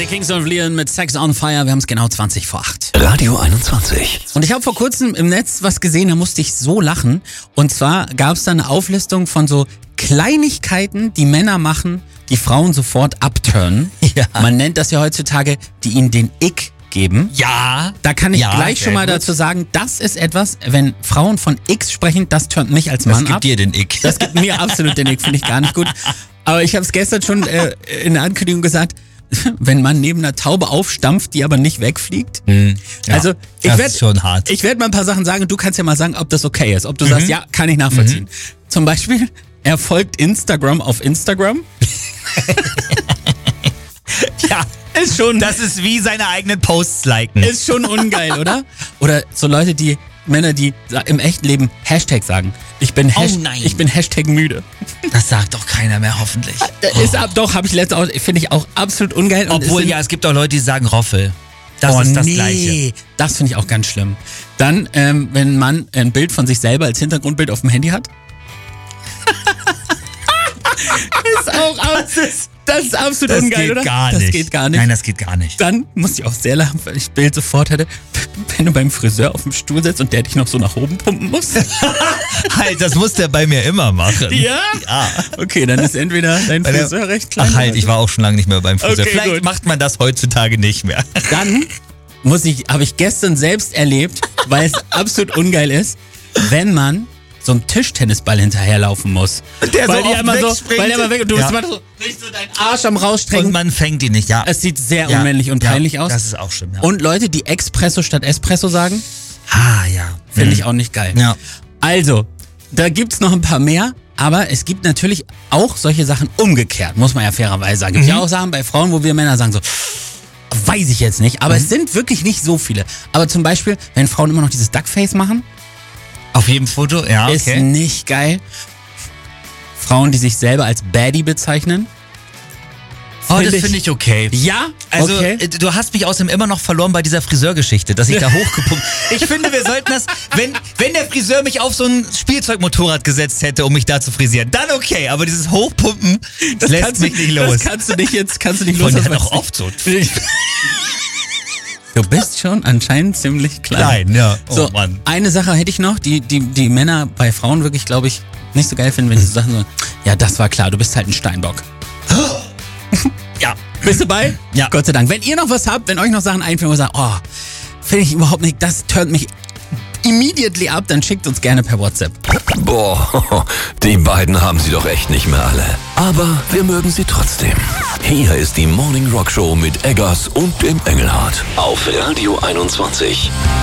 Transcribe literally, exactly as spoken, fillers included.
die Kings of Leon mit Sex on Fire. Wir haben es genau zwanzig vor acht. Radio einundzwanzig. Und ich habe vor kurzem im Netz was gesehen, da musste ich so lachen. Und zwar gab es da eine Auflistung von so Kleinigkeiten, die Männer machen, die Frauen sofort abturnen. Ja. Man nennt das ja heutzutage, die ihnen den Ick geben. Ja. Da kann ich ja, gleich schon mal gut. dazu sagen, das ist etwas, wenn Frauen von X sprechen, das turnt mich als Mann Das gibt ab. dir den Ick. Das gibt mir absolut den Ick, finde ich gar nicht gut. Aber ich habe es gestern schon äh, in der Ankündigung gesagt, wenn man neben einer Taube aufstampft, die aber nicht wegfliegt. Mhm. Ja, also ich das werd, ist schon hart. Ich werde mal ein paar Sachen sagen und du kannst ja mal sagen, ob das okay ist. Ob du mhm. sagst, ja, kann ich nachvollziehen. Mhm. Zum Beispiel, er folgt Instagram auf Instagram. Ja. Ist schon, das ist wie seine eigenen Posts liken. Ist schon ungeil, oder? Oder so Leute, die, Männer, die im echten Leben Hashtag sagen. Ich bin, Hasht- oh nein. ich bin Hashtag müde. Das sagt doch keiner mehr, hoffentlich. Ist ab, doch, habe ich letztes auch, finde ich auch absolut ungeil. Und Obwohl, es sind, ja, es gibt auch Leute, die sagen Roffel. Das oh, ist das nee. Gleiche. Das finde ich auch ganz schlimm. Dann, ähm, wenn ein Mann ein Bild von sich selber als Hintergrundbild auf dem Handy hat. ist auch absolut, das ist absolut das ungeil, geht oder? Gar das nicht. geht gar nicht. Nein, das geht gar nicht. Dann muss ich auch sehr lachen, weil ich das Bild sofort hätte, wenn du beim Friseur auf dem Stuhl sitzt und der dich noch so nach oben pumpen muss. Halt, das muss der bei mir immer machen. Ja? Ja. Okay, dann ist entweder dein Weil der- Friseur recht klein. Ach halt, ich war auch schon lange nicht mehr beim Friseur. Okay, Vielleicht gut. macht man das heutzutage nicht mehr. Dann muss ich, habe ich gestern selbst erlebt, weil es absolut ungeil ist, wenn man so einem Tischtennisball hinterherlaufen muss. Der weil so die oft immer so, wegspringt. weil der immer weg und du Ja. musst immer so, nicht so deinen Arsch am rausstrecken. Und man fängt ihn nicht, ja. Es sieht sehr ja. unmännlich und peinlich ja, aus. Das ist auch schlimm, ja. Und Leute, die Espresso statt Espresso sagen, ah, ja. finde Mhm. ich auch nicht geil. Ja. Also, da gibt's noch ein paar mehr, aber es gibt natürlich auch solche Sachen umgekehrt, muss man ja fairerweise sagen. Gibt Mhm. ja auch Sachen bei Frauen, wo wir Männer sagen so, weiß ich jetzt nicht, aber Mhm. es sind wirklich nicht so viele. Aber zum Beispiel, wenn Frauen immer noch dieses Duckface machen, Auf jedem Foto, ja, ist okay. nicht geil. Frauen, die sich selber als Baddie bezeichnen. Oh, das finde ich okay. Ja, Also, okay. äh, du hast mich außerdem immer noch verloren bei dieser Friseurgeschichte, dass ich da hochgepumpt. Ich finde, wir sollten das, wenn, wenn der Friseur mich auf so ein Spielzeugmotorrad gesetzt hätte, um mich da zu frisieren, dann okay, aber dieses Hochpumpen, das lässt kannst mich du, nicht los. Das kannst du nicht jetzt, kannst du nicht Von los. der doch oft so. Du bist schon anscheinend ziemlich klein. Klein, ja. Oh so, Mann. eine Sache hätte ich noch, die, die, die Männer bei Frauen wirklich, glaube ich, nicht so geil finden, wenn sie so Sachen so, ja, das war klar, du bist halt ein Steinbock. Ja. Bist du bei? Ja. Gott sei Dank. Wenn ihr noch was habt, wenn euch noch Sachen einfallen, wo ihr sagt, oh, finde ich überhaupt nicht, das turnt mich immediately ab, dann schickt uns gerne per WhatsApp. Boah, die beiden haben sie doch echt nicht mehr alle. Aber wir mögen sie trotzdem. Hier ist die Morning Rock Show mit Eggers und dem Engelhardt auf Radio einundzwanzig.